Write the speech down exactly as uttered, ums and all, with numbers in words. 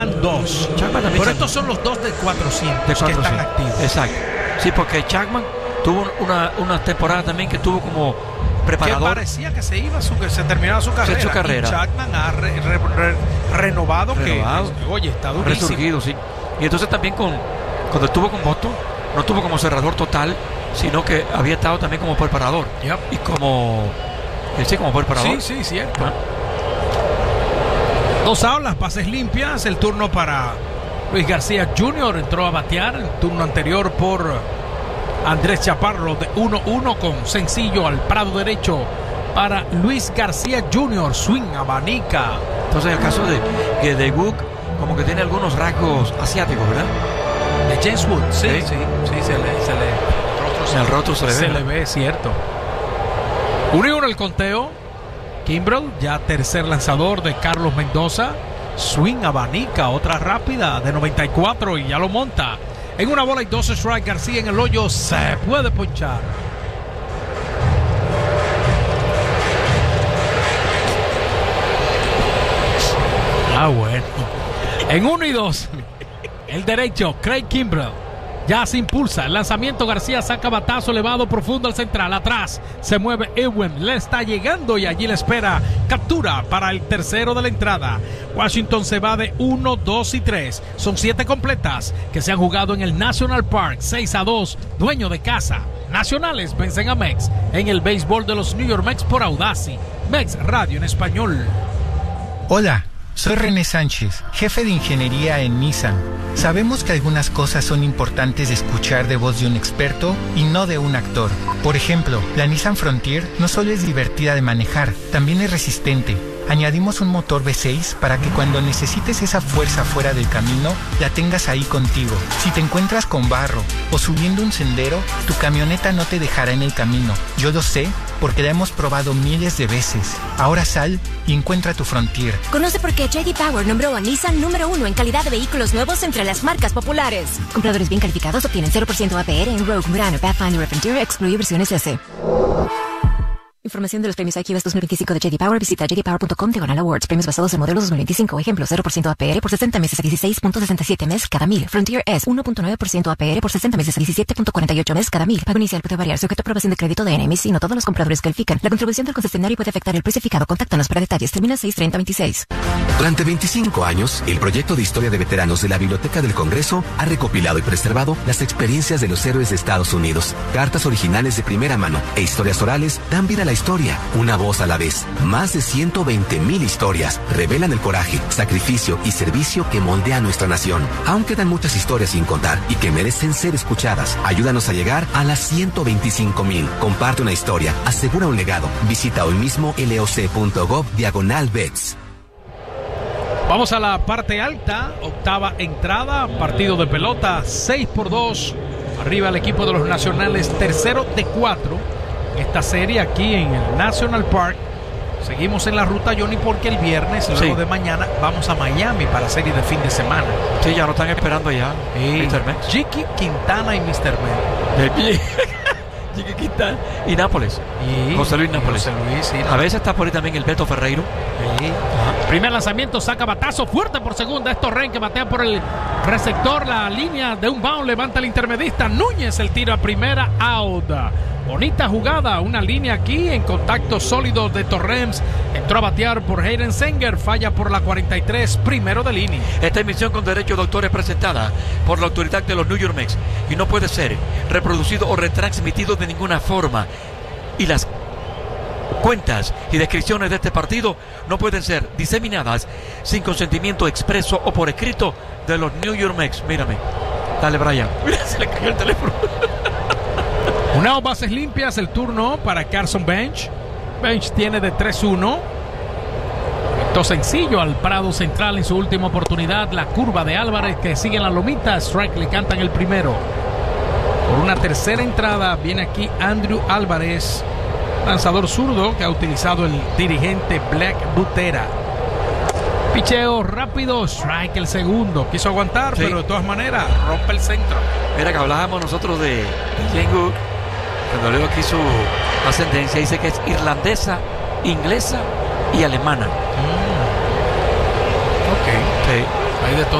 Dos. Chapman también. Pero se... estos son los dos de cuatrocientos, de cuatrocientos que están activos. Exacto. Sí, porque Chapman tuvo una, una temporada también que tuvo como preparador. Que parecía que se iba, su, que se terminaba su carrera. Su carrera. Y Chapman ha re, re, re, renovado, renovado. Que, oye, está durísimo. Resurgido, sí. Y entonces también con cuando estuvo con Boston, no estuvo como cerrador total, sino que había estado también como preparador. Yep. Y como... Sí, como preparador. Sí, sí, cierto. Ah. Dos aulas, pases limpias. El turno para Luis García junior Entró a batear el turno anterior por Andrés Chaparro de uno uno con sencillo al prado derecho para Luis García junior Swing, abanica. Entonces el caso de, de Wood como que tiene algunos rasgos asiáticos, ¿verdad? De James Wood, sí, sí, sí, sí se le, se le el rostro, el rostro se le ve. Se le ve, cierto. uno y uno el conteo. Kimbrel, ya tercer lanzador de Carlos Mendoza. Swing, abanica, otra rápida de noventa y cuatro y ya lo monta. En una bola y dos strike, García en el hoyo, se puede ponchar. Ah, bueno. En uno y dos, el derecho, Craig Kimbrel. Ya se impulsa el lanzamiento. García saca batazo elevado profundo al central. Atrás se mueve Ewen. Le está llegando y allí le espera. Captura para el tercero de la entrada. Washington se va de uno, dos y tres. Son siete completas que se han jugado en el National Park. seis a dos. Dueño de casa. Nacionales vencen a Mex en el béisbol de los New York Mets por Audacy. Mex Radio en español. Hola. Soy René Sánchez, jefe de ingeniería en Nissan. Sabemos que algunas cosas son importantes de escuchar de voz de un experto y no de un actor. Por ejemplo, la Nissan Frontier no solo es divertida de manejar, también es resistente. Añadimos un motor V seis para que cuando necesites esa fuerza fuera del camino, la tengas ahí contigo. Si te encuentras con barro o subiendo un sendero, tu camioneta no te dejará en el camino. Yo lo sé porque la hemos probado miles de veces. Ahora sal y encuentra tu Frontier. Conoce por qué J D Power nombró a Nissan número uno en calidad de vehículos nuevos entre las marcas populares. Compradores bien calificados obtienen cero por ciento A P R en Rogue, Murano, Pathfinder y Frontier, excluye versiones S. Información de los premios I Q S dos mil veinticinco de J D Power. Visita j d power punto com diagonal awards. Premios basados en modelos dos mil veinticinco. Ejemplo, cero por ciento A P R por sesenta meses a dieciséis punto sesenta y siete mes cada mil. Frontier S uno punto nueve por ciento A P R por sesenta meses a diecisiete punto cuarenta y ocho mes cada mil. Pago inicial puede variar sujeto a aprobación de crédito de N M I C. No todos los compradores califican. La contribución del concesionario puede afectar el precio fijado. Contáctanos para detalles. Termina seis treinta veintiséis. Durante veinticinco años, el proyecto de historia de veteranos de la Biblioteca del Congreso ha recopilado y preservado las experiencias de los héroes de Estados Unidos. Cartas originales de primera mano e historias orales dan vida a la historia. Una voz a la vez. Más de ciento veinte mil historias revelan el coraje, sacrificio y servicio que moldea nuestra nación. Aún quedan muchas historias sin contar y que merecen ser escuchadas. Ayúdanos a llegar a las ciento veinticinco mil. Comparte una historia, asegura un legado. Visita hoy mismo loc.gov diagonal vets. Vamos a la parte alta, octava entrada, partido de pelota, seis por dos. Arriba el equipo de los Nacionales, tercero de cuatro. Esta serie aquí en el National Park. Seguimos en la ruta, Johnny, porque el viernes, luego sí. de mañana, vamos a Miami para serie de fin de semana. Sí, ya lo están esperando ya. Sí. mister Mex. Chiqui Quintana y mister Mex. Chiqui Quintana y Nápoles. Y José Luis Nápoles. José Luis, sí, a veces está por ahí también el Beto Ferreiro. Sí. Primer lanzamiento, saca batazo fuerte por segunda. Es Torren que batea por el receptor. La línea de un bound, levanta el intermedista. Núñez el tiro a primera, out. Bonita jugada, una línea aquí en contacto sólido de Torrens. Entró a batear por Hayden Senger, falla por la cuarenta y tres, primero de línea. Esta emisión con derechos de autor es presentada por la autoridad de los New York Mets y no puede ser reproducido o retransmitido de ninguna forma. Y las cuentas y descripciones de este partido no pueden ser diseminadas sin consentimiento expreso o por escrito de los New York Mets. Mírame, dale Brian, mira, se le cayó el teléfono. Una o bases limpias, el turno para Carson Bench. Bench tiene de tres uno. Esto sencillo al Prado Central en su última oportunidad. La curva de Álvarez que sigue en la lomita. Strike le cantan el primero. Por una tercera entrada viene aquí Andrew Álvarez, lanzador zurdo que ha utilizado el dirigente Black Butera. Picheo rápido, strike el segundo. Quiso aguantar, sí. pero de todas maneras rompe el centro. Mira que hablábamos nosotros de Jane Goode, cuando leo aquí su ascendencia, dice que es irlandesa, inglesa y alemana. Mm. Ok. Sí. Hay de todo.